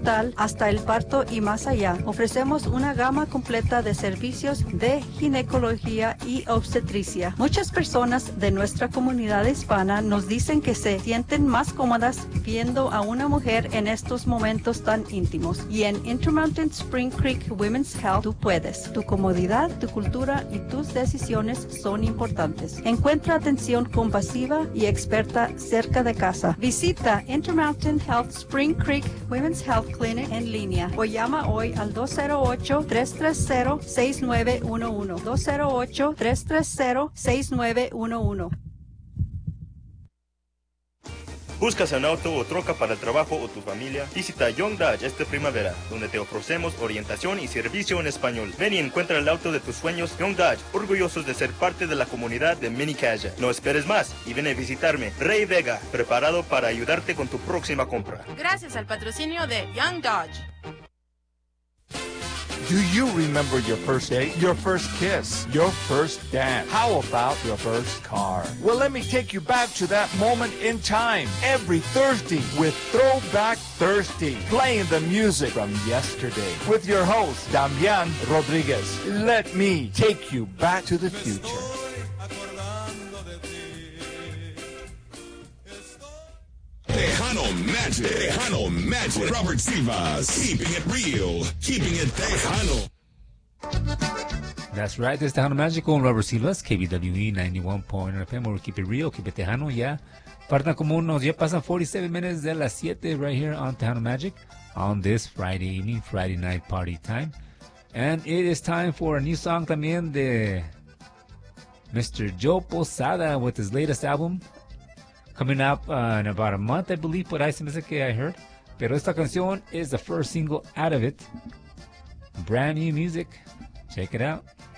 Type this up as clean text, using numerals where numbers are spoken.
neonatal hasta el parto y más allá. Ofrecemos una gama completa de servicios de ginecología y obstetricia. Muchas personas de nuestra comunidad hispana nos dicen que se sienten más cómodas viendo a una mujer en estos momentos tan íntimos. Y en Intermountain Spring Creek Women's Health tú puedes. Tu comodidad, tu cultura y tus decisiones son importantes. Encuentra atención compasiva y experta cerca de casa. Visita Intermountain Health Spring Creek Women's Health Clinic en línea o llama hoy al 208-330-6911. 208-330-6911. ¿Buscas un auto o troca para el trabajo o tu familia? Visita Young Dodge esta primavera, donde te ofrecemos orientación y servicio en español. Ven y encuentra el auto de tus sueños. Young Dodge, orgullosos de ser parte de la comunidad de Mini Caja. No esperes más y ven a visitarme. Ray Vega, preparado para ayudarte con tu próxima compra. Gracias al patrocinio de Young Dodge. Do you remember your first date, your first kiss, your first dance? How about your first car? Well, let me take you back to that moment in time. Every Thursday with Throwback Thursday, playing the music from yesterday with your host, Damian Rodriguez. Let me take you back to the future. Tejano Magic, Robert Sivas, keeping it real, keeping it Tejano. That's right, this is Tejano Magic con Robert Silvas, KBWE 91.9 FM, or keep it real, keep it Tejano, ya. Faltan como unos, ya pasan 47 minutes de las 7 right here on Tejano Magic on this Friday evening, Friday night party time. And it is time for a new song también de Mr. Joe Posada with his latest album. Coming up in about a month, I believe, por ahí se me hace que I heard. Pero esta canción is the first single out of it. Brand new music. Check it out.